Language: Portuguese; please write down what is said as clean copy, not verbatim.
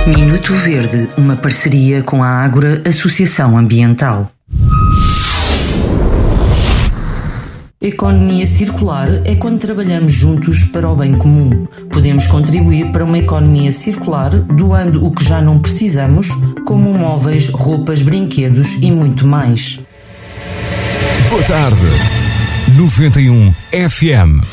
Minuto Verde, uma parceria com a Ágora Associação Ambiental. Economia circular é quando trabalhamos juntos para o bem comum. Podemos contribuir para uma economia circular doando o que já não precisamos, como móveis, roupas, brinquedos e muito mais. Boa tarde. 91 FM.